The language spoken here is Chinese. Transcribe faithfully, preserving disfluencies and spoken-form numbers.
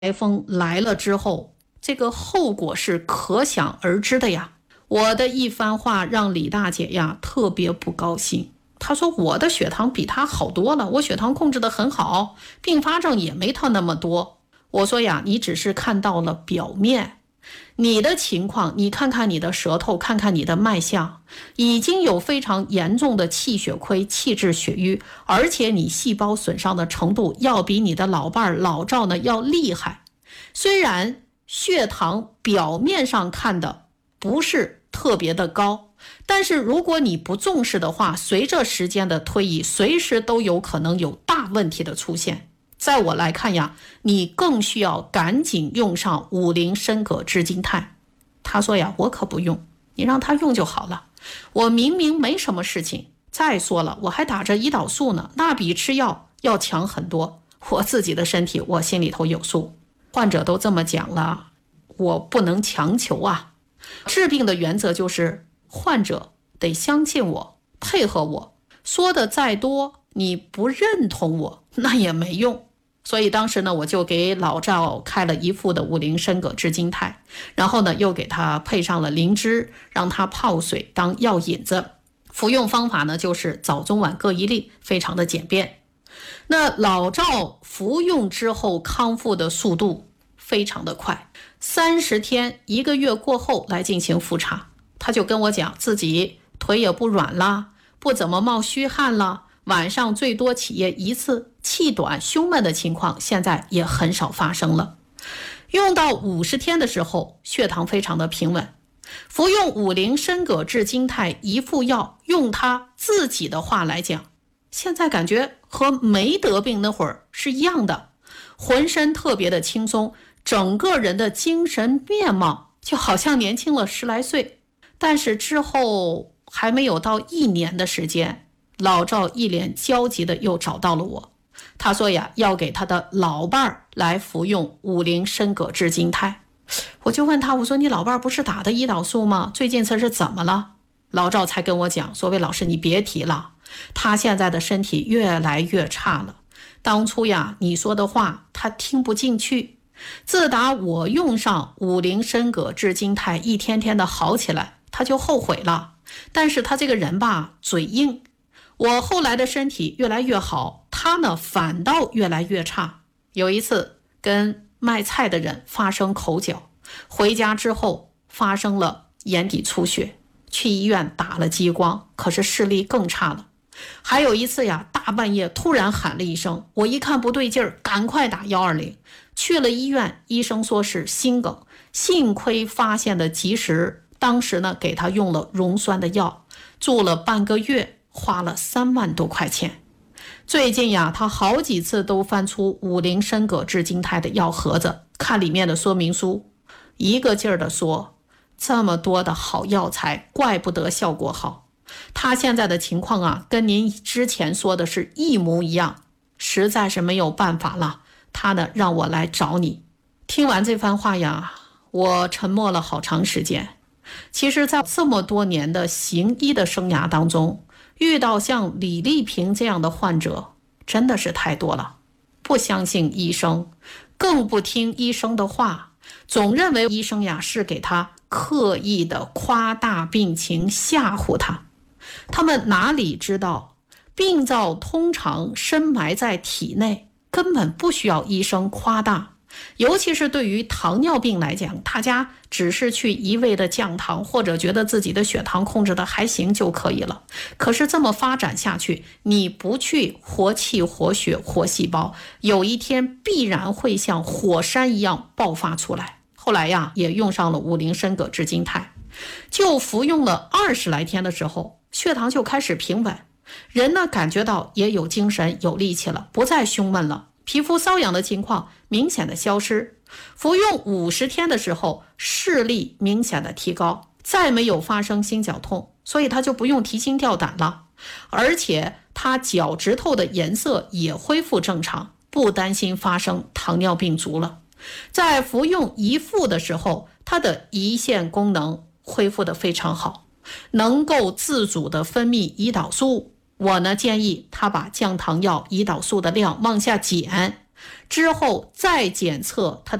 台风来了之后，这个后果是可想而知的呀。我的一番话让李大姐呀特别不高兴。她说我的血糖比她好多了，我血糖控制得很好，并发症也没她那么多。我说呀，你只是看到了表面，你的情况，你看看你的舌头，看看你的脉象，已经有非常严重的气血亏、气滞血瘀，而且你细胞损伤的程度要比你的老伴老赵呢要厉害。虽然血糖表面上看的不是特别的高，但是如果你不重视的话，随着时间的推移，随时都有可能有大问题的出现。在我来看呀，你更需要赶紧用上五苓参葛炙金肽。他说呀，我可不用，你让他用就好了。我明明没什么事情，再说了，我还打着胰岛素呢，那比吃药要强很多。我自己的身体我心里头有数，患者都这么讲了，我不能强求啊。治病的原则就是患者得相信我，配合我，说的再多，你不认同我那也没用。所以当时呢，我就给老赵开了一副的五苓参葛炙金肽，然后呢又给他配上了灵芝，让他泡水当药引子。服用方法呢就是早中晚各一粒，非常的简便。那老赵服用之后康复的速度非常的快，三十天一个月过后来进行复查，他就跟我讲自己腿也不软啦，不怎么冒虚汗了，晚上最多起夜一次，气短胸闷的情况现在也很少发生了。用到五十天的时候，血糖非常的平稳。服用五苓参葛炙金肽一副药，用他自己的话来讲，现在感觉和没得病那会儿是一样的，浑身特别的轻松，整个人的精神面貌就好像年轻了十来岁。但是之后还没有到一年的时间，老赵一脸焦急的又找到了我，他说呀，要给他的老伴儿来服用五苓参葛炙金肽。我就问他，我说你老伴儿不是打的胰岛素吗？最近这是怎么了？老赵才跟我讲，说魏老师你别提了，他现在的身体越来越差了。当初呀，你说的话他听不进去。自打我用上五苓参葛炙金肽，一天天的好起来，他就后悔了。但是他这个人吧，嘴硬。我后来的身体越来越好，他呢反倒越来越差。有一次跟卖菜的人发生口角，回家之后发生了眼底出血，去医院打了激光，可是视力更差了。还有一次呀，大半夜突然喊了一声，我一看不对劲儿，赶快打一二零，去了医院，医生说是心梗，幸亏发现的及时，当时呢给他用了溶栓的药，住了半个月，花了三万多块钱。最近呀，他好几次都翻出五苓参葛炙金肽的药盒子，看里面的说明书，一个劲儿的说这么多的好药材，怪不得效果好。他现在的情况啊，跟您之前说的是一模一样，实在是没有办法了，他呢让我来找你。听完这番话呀，我沉默了好长时间。其实在这么多年的行医的生涯当中，遇到像李丽萍这样的患者真的是太多了，不相信医生，更不听医生的话，总认为医生呀是给他刻意的夸大病情，吓唬他。他们哪里知道，病灶通常深埋在体内，根本不需要医生夸大。尤其是对于糖尿病来讲，大家只是去一味的降糖，或者觉得自己的血糖控制的还行就可以了。可是这么发展下去，你不去活气活血活细胞，有一天必然会像火山一样爆发出来。后来呀，也用上了五苓参葛炙金肽，就服用了二十来天的时候，血糖就开始平稳，人呢感觉到也有精神有力气了，不再胸闷了，皮肤瘙痒的情况明显的消失。服用五十天的时候，视力明显的提高，再没有发生心绞痛，所以他就不用提心吊胆了。而且他脚趾头的颜色也恢复正常，不担心发生糖尿病足了。在服用一副的时候，他的胰腺功能恢复得非常好，能够自主的分泌胰岛素。我呢建议他把降糖药胰岛素的量往下减， 之后再检测他